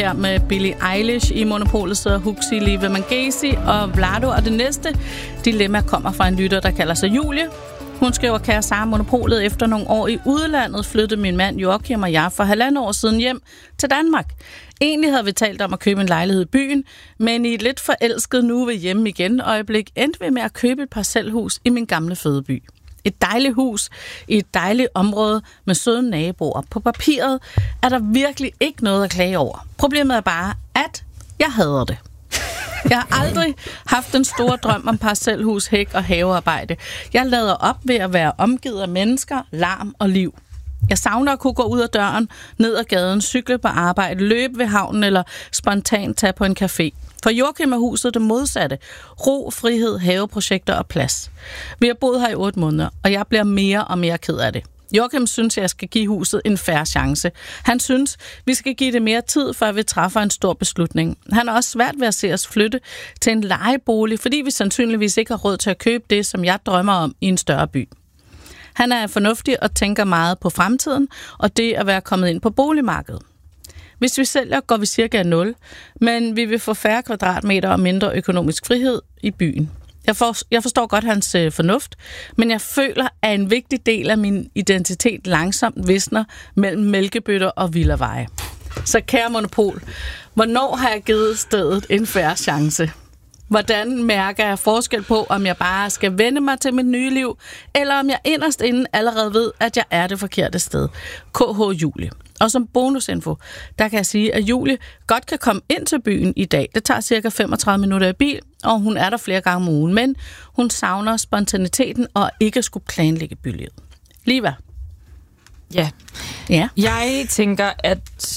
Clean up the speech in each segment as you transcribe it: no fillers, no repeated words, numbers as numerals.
Her med Billie Eilish i Monopolet sidder Huxi, Live Mangesi og Vlado. Og det næste dilemma kommer fra en lytter, der kalder sig Julie. Hun skriver, kære Sara, Monopolet, efter nogle år i udlandet flyttede min mand Joachim og jeg for 1,5 år siden hjem til Danmark. Egentlig havde vi talt om at købe en lejlighed i byen, men i et lidt forelsket nu ved hjemme igen øjeblik endte vi med at købe et parcelhus i min gamle fødeby. Et dejligt hus i et dejligt område med søde naboer. På papiret er der virkelig ikke noget at klage over. Problemet er bare, at jeg hader det. Jeg har aldrig haft en stor drøm om parcelhus, hæk og havearbejde. Jeg lader op ved at være omgivet af mennesker, larm og liv. Jeg savner at kunne gå ud af døren, ned ad gaden, cykle på arbejde, løbe ved havnen eller spontant tage på en café. For Joachim er huset det modsatte. Ro, frihed, haveprojekter og plads. Vi har boet her i 8 måneder, og jeg bliver mere og mere ked af det. Joachim synes, at jeg skal give huset en fair chance. Han synes, vi skal give det mere tid, før vi træffer en stor beslutning. Han er også svært ved at se os flytte til en lejebolig, fordi vi sandsynligvis ikke har råd til at købe det, som jeg drømmer om i en større by. Han er fornuftig og tænker meget på fremtiden og det at være kommet ind på boligmarkedet. Hvis vi sælger, går vi cirka 0, men vi vil få færre kvadratmeter og mindre økonomisk frihed i byen. Jeg forstår godt hans fornuft, men jeg føler, at en vigtig del af min identitet langsomt visner mellem mælkebøtter og villaveje. Så kære Monopol, hvornår har jeg givet stedet en fair chance? Hvordan mærker jeg forskel på, om jeg bare skal vende mig til mit nye liv, eller om jeg inderst inden allerede ved, at jeg er det forkerte sted? KH Julie. Og som bonusinfo, der kan jeg sige, at Julie godt kan komme ind til byen i dag. Det tager cirka 35 minutter i bil, og hun er der flere gange om ugen. Men hun savner spontaniteten og ikke skulle planlægge bylivet. Liva? Ja. Jeg tænker, at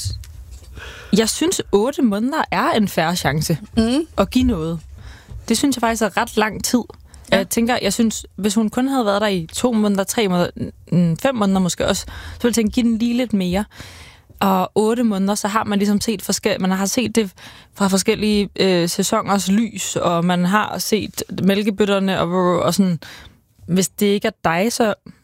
jeg synes, 8 måneder er en fair chance at give noget. Det synes jeg faktisk er ret lang tid. Ja. Jeg synes, hvis hun kun havde været der i 2 måneder, 3 måneder, 5 måneder måske også, så ville jeg tænke, give den lige lidt mere. Og 8 måneder, så har man ligesom set man har set det fra forskellige sæsoners lys, og man har set mælkebøtterne og sådan. Hvis det ikke er dig, så